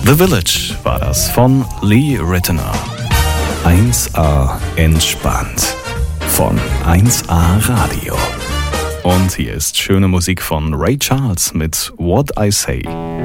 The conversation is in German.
The Village war das von Lee Ritenour. 1A entspannt von 1A Radio. Und hier ist schöne Musik von Ray Charles mit What I Say.